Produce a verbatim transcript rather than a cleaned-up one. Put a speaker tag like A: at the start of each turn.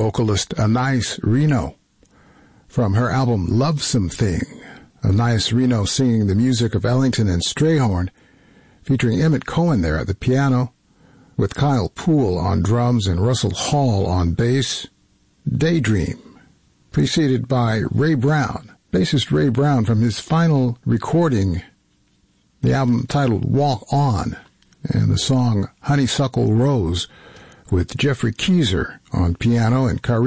A: vocalist Anais Reno from her album Lovesome Thing. Anais Reno singing the music of Ellington and Strayhorn, featuring Emmett Cohen there at the piano, with Kyle Poole on drums and Russell Hall on bass. Daydream, preceded by Ray Brown, bassist Ray Brown from his final recording, the album titled Walk On, and the song Honeysuckle Rose with Jeffrey Keezer on piano and Kareem